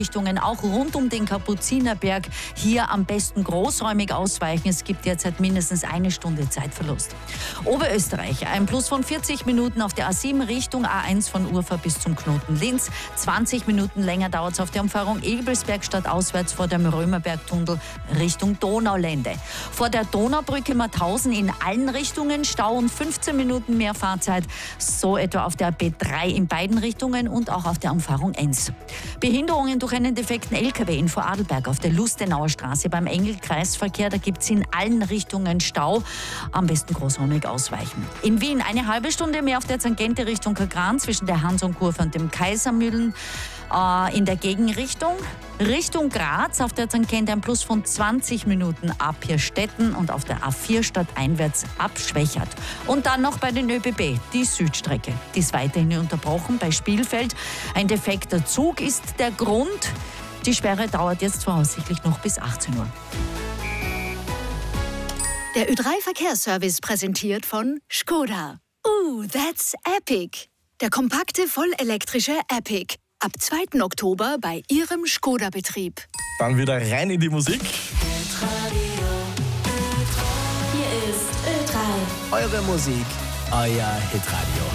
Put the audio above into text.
Richtungen, auch rund um den Kapuzinerberg, hier am besten großräumig ausweichen. Es gibt derzeit mindestens eine Stunde Zeitverlust. Oberösterreich, ein Plus von 40 Minuten auf der A7 Richtung A1 von Urfa bis zum Knoten Linz. 20 Minuten länger dauert es auf der Umfahrung Ebelsberg stadtauswärts vor dem Römerbergtunnel Richtung Donaulände. Vor der Donaubrücke Mauthausen in allen Richtungen Stau und 15 Minuten mehr Fahrzeit. So etwa auf der B3 in beiden Richtungen und auch auf der Umfahrung Enns. Behinderungen durch einen defekten LKW in Vorarlberg auf der Lustenauer Straße beim Engelkreisverkehr. Da gibt es in allen Richtungen Stau. Am besten großräumig ausweichen. In Wien eine halbe Stunde mehr auf der Tangente Richtung Kagran zwischen der Hansonkurve und dem Kaisermühlen. In der Gegenrichtung. Richtung Graz auf der Tangente ein Plus von 20 Minuten ab Hirstetten und auf der A4 stadteinwärts ab Schwächert. Und dann noch bei den ÖBB, die Südstrecke. Die ist weiterhin unterbrochen bei Spielfeld. Ein defekter Zug ist der Grund. Die Sperre dauert jetzt voraussichtlich noch bis 18 Uhr. Der Ö3-Verkehrsservice präsentiert von Skoda. That's epic! Der kompakte, vollelektrische Epic. Ab 2. Oktober bei Ihrem Skoda-Betrieb. Dann wieder rein in die Musik. Hier ist Ö3. Eure Musik, euer Hitradio.